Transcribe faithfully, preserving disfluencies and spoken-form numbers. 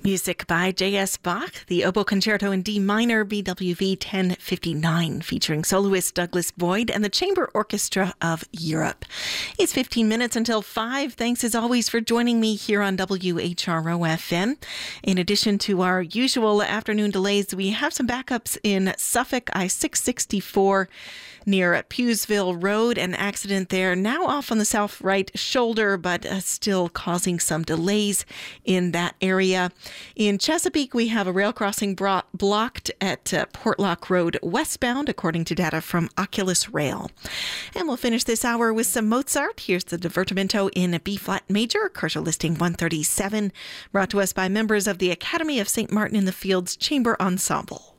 Music by J S Bach, the Oboe Concerto in D minor, B W V ten fifty-nine, featuring soloist Douglas Boyd and the Chamber Orchestra of Europe. It's fifteen minutes until five. Thanks as always for joining me here on W H R O F M. In addition to our usual afternoon delays, we have some backups in Suffolk, I six sixty-four near Pewsville Road. An accident there, now off on the south right shoulder, but uh, still causing some delays in that area. In Chesapeake, we have a rail crossing bro- blocked at uh, Portlock Road westbound, according to data from Oculus Rail. And we'll finish this hour with some Mozart. Here's the Divertimento in B-flat major, Kershaw listing one thirty-seven, brought to us by members of the Academy of Saint Martin in the Fields Chamber Ensemble.